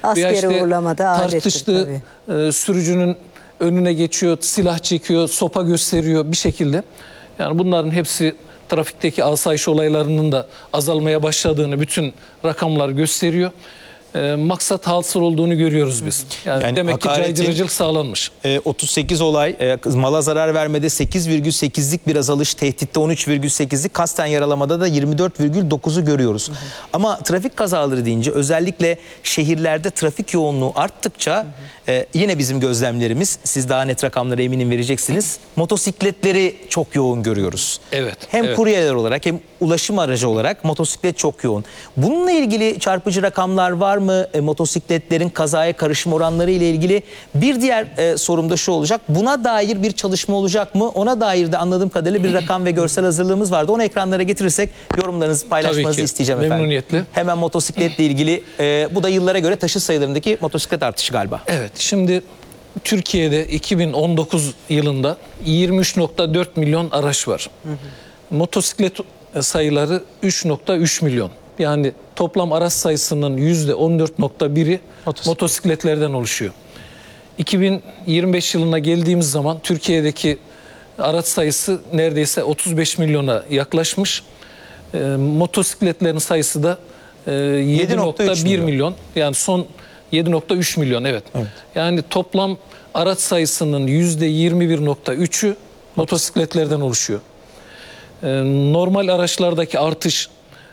Askeri işte uğurlamada tartıştığı sürücünün önüne geçiyor, silah çekiyor, sopa gösteriyor bir şekilde. Yani bunların hepsi trafikteki asayiş olaylarının da azalmaya başladığını bütün rakamlar gösteriyor. Maksat hasıl olduğunu görüyoruz biz. Yani demek ki caydırıcılık sağlanmış. 38 olay, mala zarar vermede 8,8'lik bir azalış, tehditte 13,8'lik, kasten yaralamada da 24,9'u görüyoruz. Ama trafik kazaları deyince özellikle şehirlerde trafik yoğunluğu arttıkça yine bizim gözlemlerimiz, siz daha net rakamları eminim vereceksiniz, motosikletleri çok yoğun görüyoruz. Evet. Hem kuryeler olarak hem ulaşım aracı olarak motosiklet çok yoğun. Bununla ilgili çarpıcı rakamlar var mı? Motosikletlerin kazaya karışım oranları ile ilgili bir diğer sorum da şu olacak. Buna dair bir çalışma olacak mı? Ona dair de anladığım kadarıyla bir rakam ve görsel hazırlığımız vardı. Onu ekranlara getirirsek yorumlarınızı paylaşmanızı isteyeceğim efendim. Memnuniyetle. Hemen motosikletle ilgili bu da yıllara göre taşıt sayılarındaki motosiklet artışı galiba. Evet, şimdi Türkiye'de 2019 yılında 23,4 milyon araç var. Motosiklet sayıları 3,3 milyon. Yani toplam araç sayısının %14,1'i motosikletlerden oluşuyor. 2025 yılına geldiğimiz zaman Türkiye'deki araç sayısı neredeyse 35 milyona yaklaşmış. Motosikletlerin sayısı da 7,1 milyon. Yani son 7,3 milyon evet. Yani toplam araç sayısının %21,3'ü motosikletlerden oluşuyor. Normal araçlardaki artış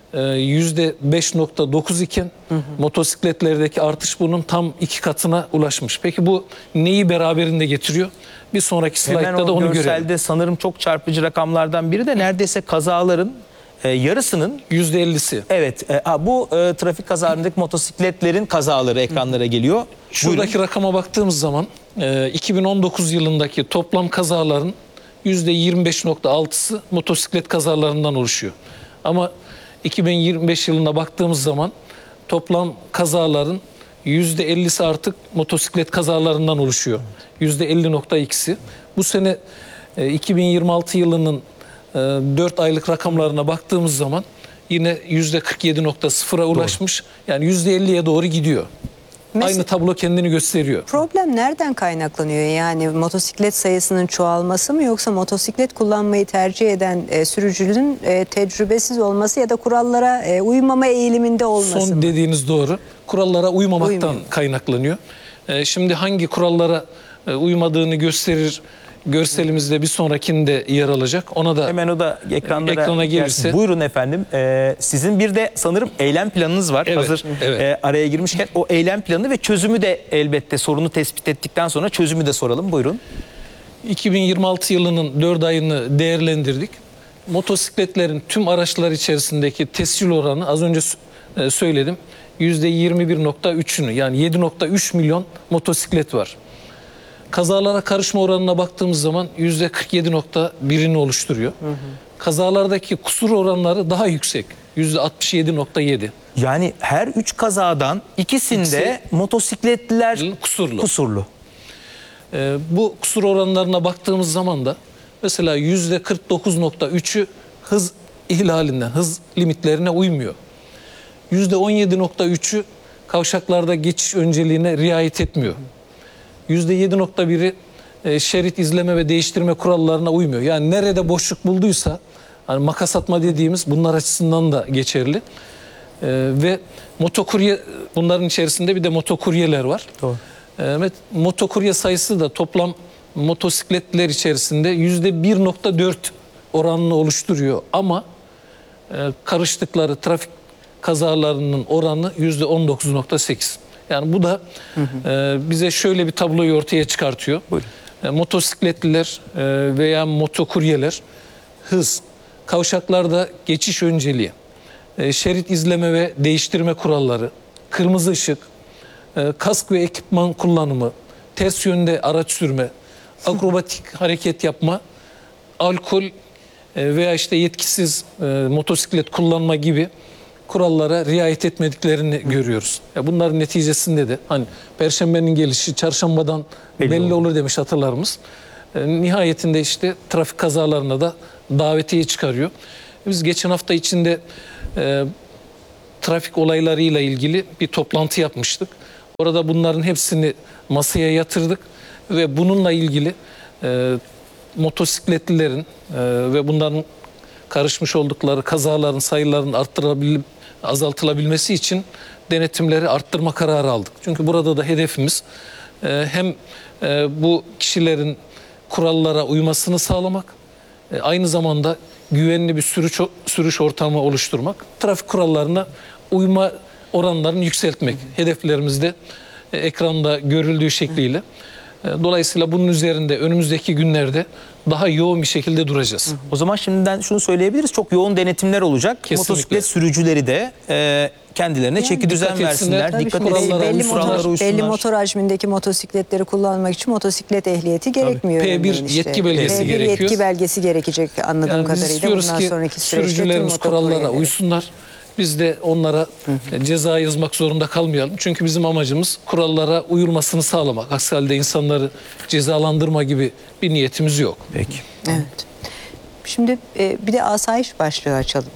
%5,9 iken motosikletlerdeki artış bunun tam 2 katına ulaşmış. Peki bu neyi beraberinde getiriyor? Bir sonraki slaytta da onu görelim. Görselde sanırım çok çarpıcı rakamlardan biri de neredeyse kazaların yarısının %50'si. Evet, bu trafik kazalarındaki motosikletlerin kazaları ekranlara geliyor. Şuradaki rakama baktığımız zaman 2019 yılındaki toplam kazaların %25,6'sı motosiklet kazalarından oluşuyor. Ama 2025 yılına baktığımız zaman toplam kazaların %50'si artık motosiklet kazalarından oluşuyor. %50,2'si. Bu sene 2026 yılının 4 aylık rakamlarına baktığımız zaman yine %47,0'a ulaşmış. Yani %50'ye doğru gidiyor. Aynı tablo kendini gösteriyor. Problem nereden kaynaklanıyor? Yani motosiklet sayısının çoğalması mı, yoksa motosiklet kullanmayı tercih eden sürücünün tecrübesiz olması ya da kurallara uymama eğiliminde olması mı? Son dediğiniz doğru. Kurallara uymamaktan kaynaklanıyor. Şimdi hangi kurallara uymadığını gösterir görselimizde bir sonrakinde yer alacak. Ona da hemen o da ekrana gelirse. Buyurun efendim. Sizin bir de sanırım eylem planınız var. Evet, Hazır araya girmişken o eylem planı ve çözümü de elbette sorunu tespit ettikten sonra çözümü de soralım. Buyurun. 2026 yılının 4 ayını değerlendirdik. Motosikletlerin tüm araçlar içerisindeki tescil oranı az önce söyledim. %21,3'ünü yani 7,3 milyon motosiklet var. Kazalara karışma oranına baktığımız zaman %47,1'ini oluşturuyor. Kazalardaki kusur oranları daha yüksek. %67,7. Yani her 3 kazadan ikisinde motosikletliler kusurlu. Bu kusur oranlarına baktığımız zaman da mesela %49,3'ü hız ihlalinden, hız limitlerine uymuyor. %17,3'ü kavşaklarda geçiş önceliğine riayet etmiyor. %7,1'i şerit izleme ve değiştirme kurallarına uymuyor. Yani nerede boşluk bulduysa, hani makas atma dediğimiz bunlar açısından da geçerli. Ve motokurye, bunların içerisinde bir de motokuryeler var. Doğru. Motokurye sayısı da toplam motosikletler içerisinde %1,4 oranını oluşturuyor. Ama karıştıkları trafik kazalarının oranı %19,8. Yani bu da bize şöyle bir tabloyu ortaya çıkartıyor. Motosikletliler veya motokuryeler hız, kavşaklarda geçiş önceliği, şerit izleme ve değiştirme kuralları, kırmızı ışık, kask ve ekipman kullanımı, ters yönde araç sürme, akrobatik hareket yapma, alkol veya işte yetkisiz motosiklet kullanma gibi kurallara riayet etmediklerini görüyoruz. Bunların neticesinde de hani Perşembenin gelişi çarşambadan belli olur demiş atalarımız. Nihayetinde işte trafik kazalarına da davetiye çıkarıyor. Biz geçen hafta içinde trafik olaylarıyla ilgili bir toplantı yapmıştık. Orada bunların hepsini masaya yatırdık ve bununla ilgili motosikletlilerin ve bunların karışmış oldukları kazaların sayılarının azaltılabilmesi için denetimleri arttırma kararı aldık. Çünkü burada da hedefimiz hem bu kişilerin kurallara uymasını sağlamak, aynı zamanda güvenli bir sürüş ortamı oluşturmak, trafik kurallarına uyma oranlarını yükseltmek. Hedeflerimizde ekranda görüldüğü şekliyle. Dolayısıyla bunun üzerinde önümüzdeki günlerde daha yoğun bir şekilde duracağız. O zaman şimdiden şunu söyleyebiliriz. Çok yoğun denetimler olacak. Kesinlikle. Motosiklet sürücüleri de kendilerine çeki düzen dikkat etsinler. versinler. Tabii Dikkat şimdi etsinler. Kurallara belli uysunlar. motor hacmindeki motosikletleri kullanmak için motosiklet ehliyeti gerekmiyor. P1 örneğin işte. yetki belgesi P1 gerekiyor. yetki belgesi gerekecek anladığım Yani biz kadarıyla. istiyoruz Bundan ki sonraki süreçte sürücülerimiz tüm motor kurallara kuryeleri. uysunlar. Biz de onlara ceza yazmak zorunda kalmayalım. Çünkü bizim amacımız kurallara uyulmasını sağlamak. Aksi halde insanları cezalandırma gibi bir niyetimiz yok. Peki. Evet. Şimdi bir de asayiş başlığı açalım.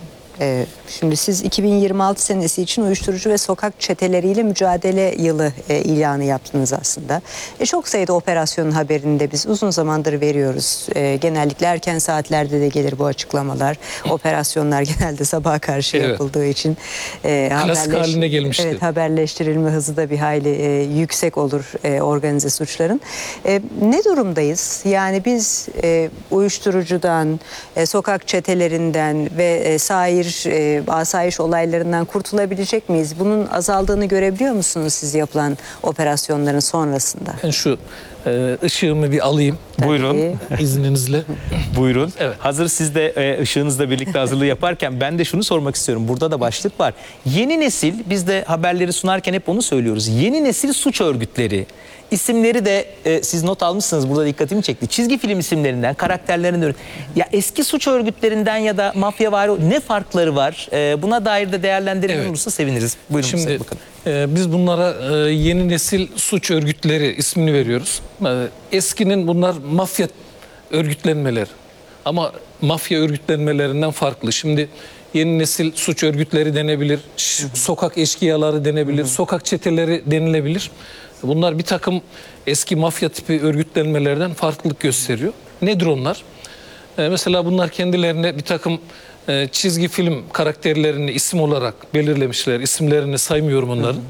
Şimdi siz 2026 senesi için uyuşturucu ve sokak çeteleriyle mücadele yılı ilanı yaptınız aslında. Çok sayıda operasyonun haberini de biz uzun zamandır veriyoruz. Genellikle erken saatlerde de gelir bu açıklamalar. Operasyonlar genelde sabaha karşı Evet. yapıldığı için Klasik haline gelmişti. Evet, haberleştirilme hızı da bir hayli yüksek olur organize suçların. Ne durumdayız? Yani biz uyuşturucudan, sokak çetelerinden ve sair asayiş olaylarından kurtulabilecek miyiz? Bunun azaldığını görebiliyor musunuz siz yapılan operasyonların sonrasında? Ben şu ışığımı bir alayım. Buyurun. İzninizle. Buyurun. Evet. Hazır siz de ışığınızla birlikte hazırlığı yaparken ben de şunu sormak istiyorum. Burada da başlık var. Yeni nesil, biz de haberleri sunarken hep onu söylüyoruz. Yeni nesil suç örgütleri. İsimleri de siz not almışsınız, burada dikkatimi çekti. Çizgi film isimlerinden, karakterlerinden. Ya eski suç örgütlerinden ya da mafyavari ne farkları var? Buna dair de değerlendirme olursa seviniriz. Buyurun. Şimdi bakın. biz bunlara yeni nesil suç örgütleri ismini veriyoruz. Eskinin bunlar mafya örgütlenmeleri. Ama mafya örgütlenmelerinden farklı. Şimdi yeni nesil suç örgütleri denebilir, sokak eşkıyaları denebilir, sokak çeteleri denilebilir. Bunlar bir takım eski mafya tipi örgütlenmelerden farklılık gösteriyor. Nedir onlar? Mesela bunlar kendilerine bir takım çizgi film karakterlerini isim olarak belirlemişler. İsimlerini saymıyorum onların.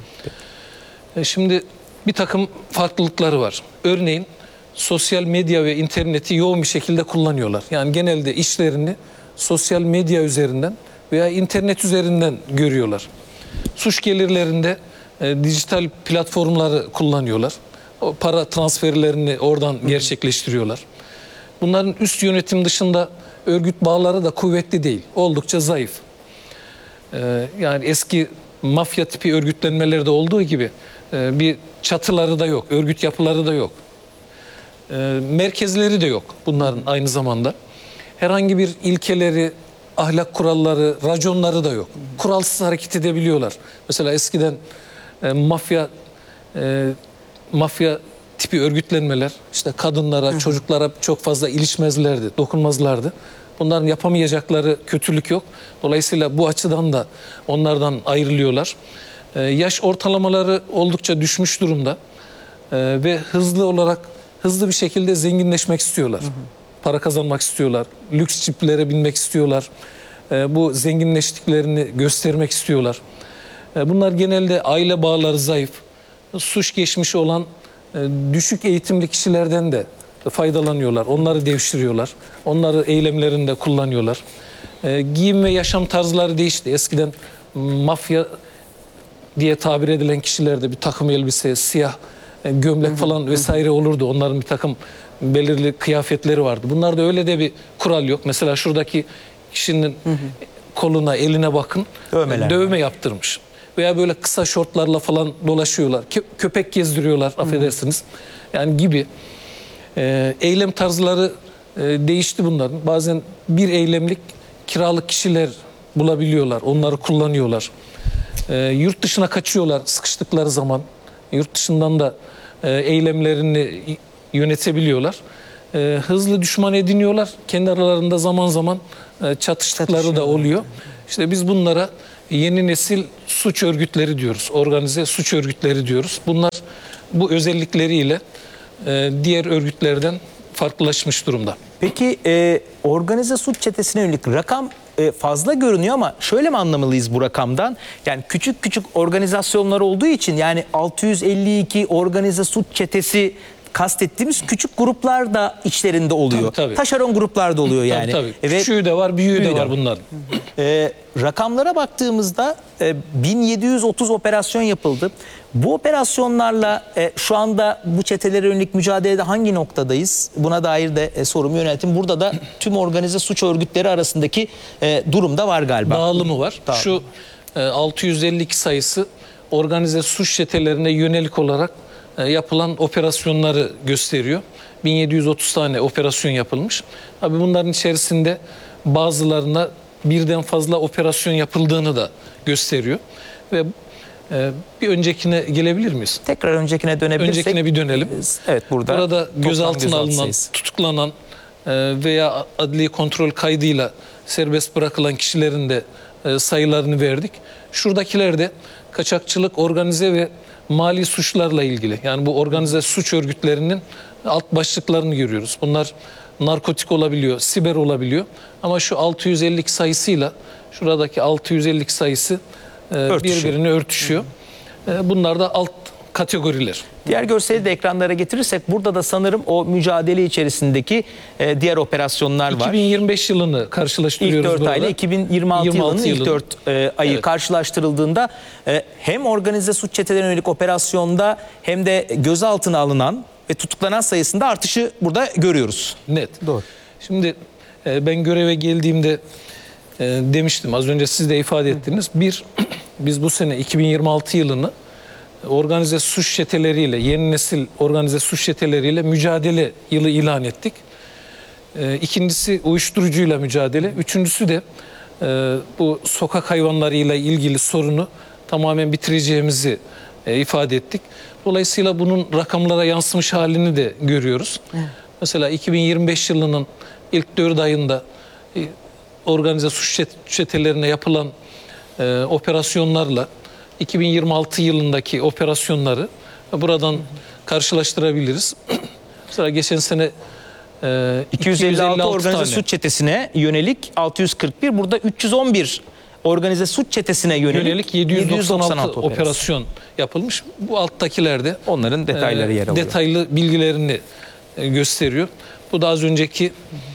Şimdi bir takım farklılıkları var. Örneğin sosyal medya ve interneti yoğun bir şekilde kullanıyorlar. Yani genelde işlerini sosyal medya üzerinden veya internet üzerinden görüyorlar. Suç gelirlerinde dijital platformları kullanıyorlar. O para transferlerini oradan gerçekleştiriyorlar. Bunların üst yönetim dışında örgüt bağları da kuvvetli değil. Oldukça zayıf. Yani eski mafya tipi örgütlenmelerde olduğu gibi bir çatıları da yok, örgüt yapıları da yok. Merkezleri de yok bunların aynı zamanda. Herhangi bir ilkeleri, ahlak kuralları, raconları da yok. Kuralsız hareket edebiliyorlar. Mesela eskiden mafya tipi örgütlenmeler işte kadınlara, çocuklara çok fazla ilişmezlerdi, dokunmazlardı. Bunların yapamayacakları kötülük yok. Dolayısıyla bu açıdan da onlardan ayrılıyorlar. Yaş ortalamaları oldukça düşmüş durumda ve hızlı bir şekilde zenginleşmek istiyorlar. Para kazanmak istiyorlar. Lüks ciplere binmek istiyorlar. Bu zenginleştiklerini göstermek istiyorlar. Bunlar genelde aile bağları zayıf, suç geçmişi olan düşük eğitimli kişilerden de faydalanıyorlar. Onları devşiriyorlar. Onları eylemlerinde kullanıyorlar. Giyim ve yaşam tarzları değişti. Eskiden mafya diye tabir edilen kişilerde bir takım elbise, siyah gömlek falan vesaire olurdu. Onların bir takım belirli kıyafetleri vardı. Bunlarda öyle de bir kural yok. Mesela şuradaki kişinin koluna, eline bakın. Dövme yaptırmış. Veya böyle kısa şortlarla falan dolaşıyorlar. Köpek gezdiriyorlar, affedersiniz. Yani gibi. Eylem tarzları değişti bunların. Bazen bir eylemlik kiralık kişiler bulabiliyorlar. Onları kullanıyorlar. Yurt dışına kaçıyorlar sıkıştıkları zaman. Yurt dışından da eylemlerini yönetebiliyorlar. Hızlı düşman ediniyorlar. Kendi aralarında zaman zaman çatıştıkları da oluyor. İşte biz bunlara yeni nesil suç örgütleri diyoruz. Organize suç örgütleri diyoruz. Bunlar bu özellikleriyle diğer örgütlerden farklılaşmış durumda. Peki organize suç çetesine yönelik rakam fazla görünüyor ama şöyle mi anlamalıyız bu rakamdan? Yani küçük küçük organizasyonlar olduğu için, yani 652 organize suç çetesi kastettiğimiz küçük gruplar da içlerinde oluyor. Tabii. Taşeron gruplar da oluyor yani. Tabii. Ve Küçüğü de var, büyüğü de var bunların. rakamlara baktığımızda 1730 operasyon yapıldı. Bu operasyonlarla şu anda bu çetelere yönelik mücadelede hangi noktadayız? Buna dair de sorumu yöneltin. Burada da tüm organize suç örgütleri arasındaki durum da var galiba. Dağılımı var. Dağılım. Şu 652 sayısı organize suç çetelerine yönelik olarak yapılan operasyonları gösteriyor. 1730 tane operasyon yapılmış. Tabii bunların içerisinde bazılarına birden fazla operasyon yapıldığını da gösteriyor. Ve bir öncekine gelebilir miyiz? Tekrar öncekine dönebilirsek. Öncekine bir dönelim. Evet, burada gözaltına alınan, sayısı. tutuklanan veya adli kontrol kaydıyla serbest bırakılan kişilerin de sayılarını verdik. Şuradakiler de kaçakçılık, organize ve mali suçlarla ilgili. Yani bu organize suç örgütlerinin alt başlıklarını görüyoruz. Bunlar narkotik olabiliyor, siber olabiliyor. Ama şu 652 sayısıyla şuradaki 652 sayısı birbirine örtüşüyor. Bunlar da alt kategoriler. Diğer görseli de ekranlara getirirsek burada da sanırım o mücadele içerisindeki diğer operasyonlar var. 2025 yılını karşılaştırıyoruz İlk 4 burada. ayla 2026 yılının ilk 4 ayı Evet. karşılaştırıldığında hem organize suç çetelerine yönelik operasyonda hem de gözaltına alınan ve tutuklanan sayısında artışı burada görüyoruz. Net. Doğru. Şimdi ben göreve geldiğimde demiştim, az önce siz de ifade ettiniz. Biz bu sene 2026 yılını organize suç çeteleriyle, yeni nesil organize suç çeteleriyle mücadele yılı ilan ettik. İkincisi uyuşturucuyla mücadele. Üçüncüsü de bu sokak hayvanlarıyla ilgili sorunu tamamen bitireceğimizi ifade ettik. Dolayısıyla bunun rakamlara yansımış halini de görüyoruz. Evet. Mesela 2025 yılının ilk 4 ayında organize suç çetelerine yapılan operasyonlarla 2026 yılındaki operasyonları buradan karşılaştırabiliriz. Mesela geçen sene 256 organize suç çetesine yönelik 641, burada 311 organize suç çetesine yönelik 796 operasyon yapılmış. Bu alttakilerde onların detayları yer alıyor. Detaylı bilgilerini gösteriyor. Bu da az önceki.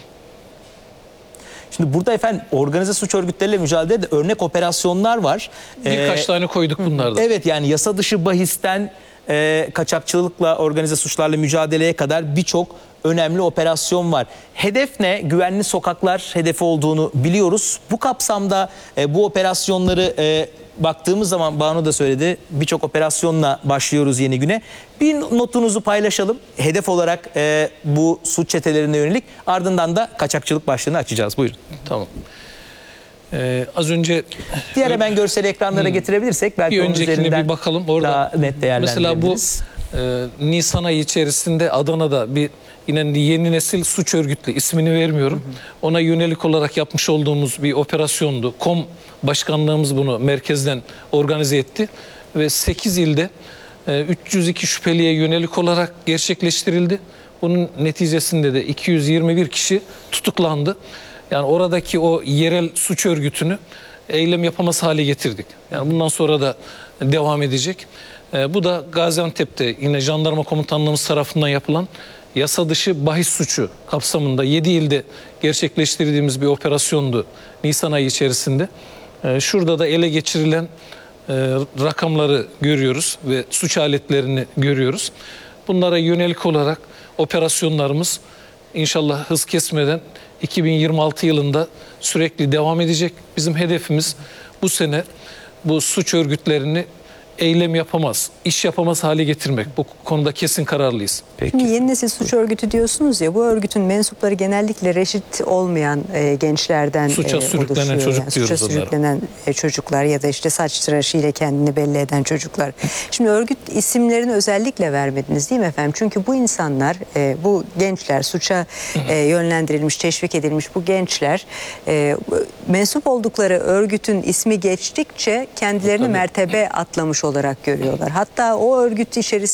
Şimdi burada efendim organize suç örgütleriyle mücadelede örnek operasyonlar var. Birkaç tane koyduk bunlardan. Evet, yani yasa dışı bahisten kaçakçılıkla, organize suçlarla mücadeleye kadar birçok önemli operasyon var. Hedef ne? Güvenli sokaklar hedefi olduğunu biliyoruz. Bu kapsamda bu operasyonları baktığımız zaman, Banu da söyledi, birçok operasyonla başlıyoruz yeni güne. Bir notunuzu paylaşalım. Hedef olarak bu suç çetelerine yönelik, ardından da kaçakçılık başlığını açacağız. Buyurun. Tamam. Az önce diğer hemen görseli ekranlara getirebilirsek belki bir onun öncekine üzerinden bir bakalım. Orada daha net değerlendirebiliriz. Mesela bu Nisan ayı içerisinde Adana'da bir yine yeni nesil suç örgütü, ismini vermiyorum. Ona yönelik olarak yapmış olduğumuz bir operasyondu. KOM başkanlığımız bunu merkezden organize etti ve 8 ilde 302 şüpheliye yönelik olarak gerçekleştirildi. Bunun neticesinde de 221 kişi tutuklandı. Yani oradaki o yerel suç örgütünü eylem yapamaz hale getirdik. Yani bundan sonra da devam edecek. Bu da Gaziantep'te yine jandarma komutanlığımız tarafından yapılan yasa dışı bahis suçu kapsamında 7 ilde gerçekleştirdiğimiz bir operasyondu Nisan ayı içerisinde. Şurada da ele geçirilen rakamları görüyoruz ve suç aletlerini görüyoruz. Bunlara yönelik olarak operasyonlarımız İnşallah hız kesmeden 2026 yılında sürekli devam edecek. Bizim hedefimiz bu sene bu suç örgütlerini eylem yapamaz, iş yapamaz hale getirmek. Bu konuda kesin kararlıyız. Şimdi yeni nesil suç örgütü diyorsunuz ya, bu örgütün mensupları genellikle reşit olmayan gençlerden Suça sürüklenen oluşuyor. çocuk Suça diyoruz onlara. sürüklenen çocuklar ya da işte saç tıraşıyla kendini belli eden çocuklar. Şimdi örgüt isimlerini özellikle vermediniz değil mi efendim? Çünkü bu insanlar, bu gençler, suça yönlendirilmiş, teşvik edilmiş bu gençler mensup oldukları örgütün ismi geçtikçe kendilerini mertebe atlamış olarak görüyorlar. Hatta o örgüt içerisinde